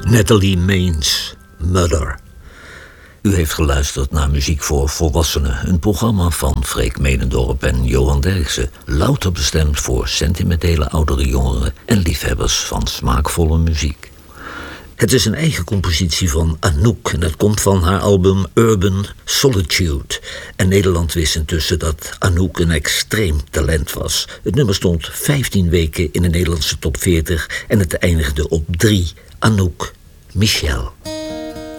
Natalie Maines, Mother. U heeft geluisterd naar Muziek voor Volwassenen, een programma van Freek Medendorp en Johan Derksen, louter bestemd voor sentimentele oudere jongeren en liefhebbers van smaakvolle muziek. Het is een eigen compositie van Anouk en dat komt van haar album Urban Solitude. En Nederland wist intussen dat Anouk een extreem talent was. Het nummer stond 15 weken in de Nederlandse top 40 en het eindigde op 3. Anouk, Michel.